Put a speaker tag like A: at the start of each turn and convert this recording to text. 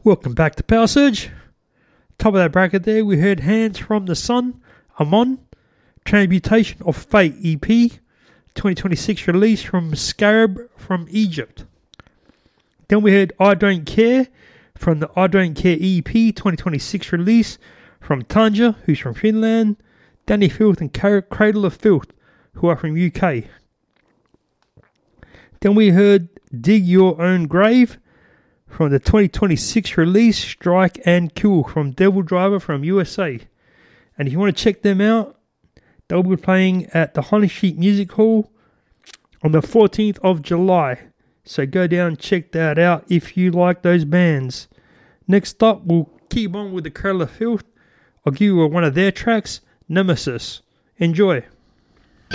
A: Welcome back to Power Surge. Top of that bracket there, we heard Hands from the Sun, Amon, Transmutation of Fate EP, 2026 release from Scarab from Egypt. Then we heard I Don't Care from the I Don't Care EP, 2026 release from Tanja, who's from Finland, Danny Filth and Cradle of Filth, who are from UK. Then we heard Dig Your Own Grave from the 2026 release Strike and Kill from Devil Driver from USA. And if you want to check them out, they'll be playing at the Holly Street Music Hall on the 14th of July. So go down and check that out if you like those bands. Next up, we'll keep on with the Cradle of Filth. I'll give you one of their tracks, Nemesis. Enjoy.